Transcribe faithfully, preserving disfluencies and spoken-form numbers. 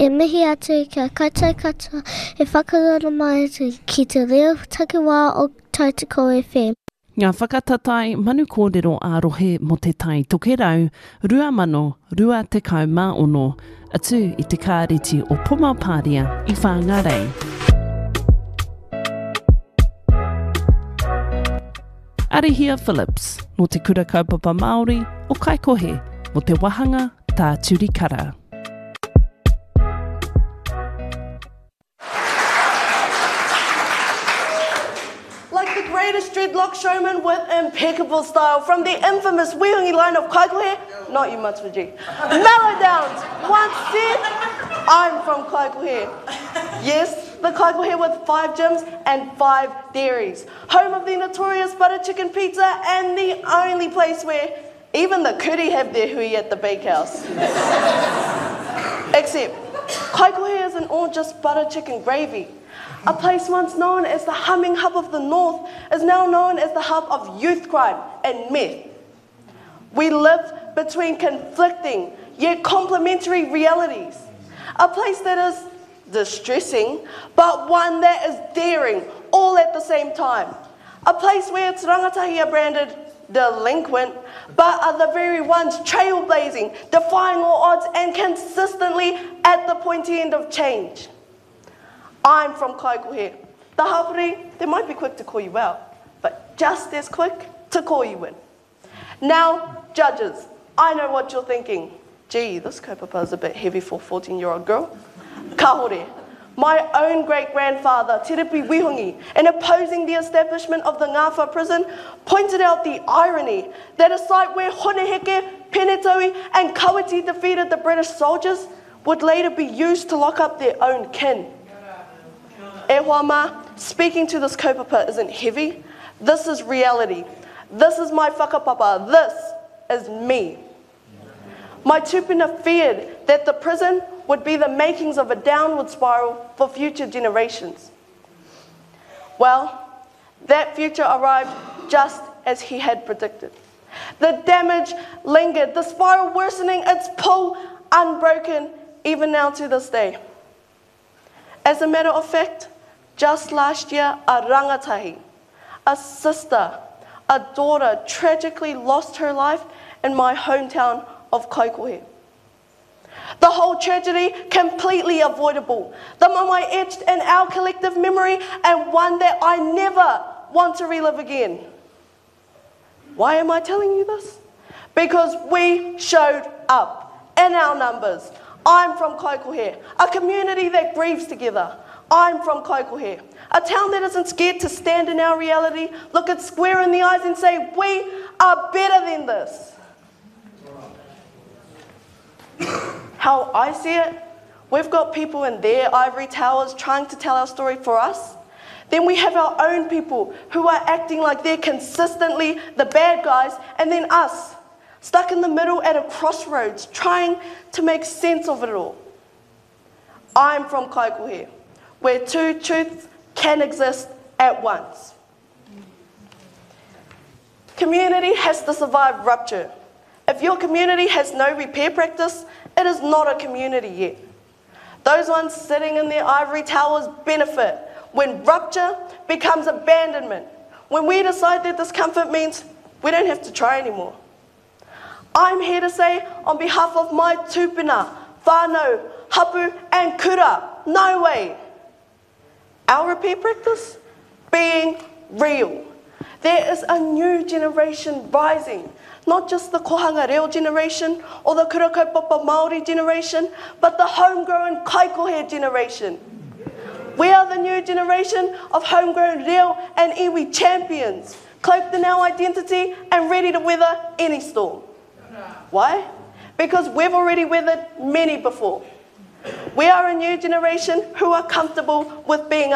E mihi atu kia koutou katoa e whakarana mai atu ki te reo takiwā o Tautoko F M. Ngā whakatatai manu kōrero ārohe mo te tai tokerau, rua mano, rua te kau mā ono, atu i te kāreti o Pumapāria i Whāngarei. Arihia Phillips, no te kura kaupapa Māori o Kaikohe, mo te wahanga tā Turikara. Like the greatest dreadlock showman with impeccable style from the infamous Wihungi line of Kaikohe, not you Matsuji, Mellow Downs, once said, I'm from Kaikohe. Yes, the Kaikohe with five gyms and five dairies, home of the notorious butter chicken pizza and the only place where even the kuri have their hui at the bakehouse. Except, Kaikohe isn't all just butter chicken gravy. A place once known as the humming hub of the north is now known as the hub of youth crime and meth. We live between conflicting yet complementary realities. A place that is distressing, but one that is daring all at the same time. A place where its rangatahi are branded delinquent, but are the very ones trailblazing, defying all odds and consistently at the pointy end of change. I'm from Kaikohe. The hapori, they might be quick to call you out, but just as quick to call you in. Now, judges, I know what you're thinking. Gee, this kaupapa is a bit heavy for a fourteen-year-old girl. Kahore, my own great-grandfather, Te Ripi Wihungi, in opposing the establishment of the Ngāwha prison, pointed out the irony that a site where Honeheke, Penetaui and Kawiti defeated the British soldiers would later be used to lock up their own kin. E hoa ma, speaking to this kaupapa isn't heavy. This is reality. This is my whakapapa. This is me. My tupuna feared that the prison would be the makings of a downward spiral for future generations. Well, that future arrived just as he had predicted. The damage lingered, the spiral worsening, its pull unbroken even now to this day. As a matter of fact, just last year, a rangatahi, a sister, a daughter tragically lost her life in my hometown of Kaikohe. The whole tragedy completely avoidable. The mamae etched in our collective memory and one that I never want to relive again. Why am I telling you this? Because we showed up in our numbers. I'm from Kaikohe, a community that grieves together. I'm from Kaikohe, a town that isn't scared to stand in our reality, look it square in the eyes and say, we are better than this. How I see it, we've got people in their ivory towers trying to tell our story for us. Then we have our own people who are acting like they're consistently the bad guys, and then us, stuck in the middle at a crossroads, trying to make sense of it all. I'm from Kaikohe, where two truths can exist at once. Community has to survive rupture. If your community has no repair practice, it is not a community yet. Those ones sitting in their ivory towers benefit when rupture becomes abandonment, when we decide that discomfort means we don't have to try anymore. I'm here to say on behalf of my tupuna, whānau, hapu and kura, no way. Our repair practice being real. There is a new generation rising, not just the kohanga reo generation or the kura kaupapa Māori generation, but the homegrown Kaikohe generation. We are the new generation of homegrown reo and iwi champions, cloaked in our identity and ready to weather any storm. Why? Because we've already weathered many before. We are a new generation who are comfortable with being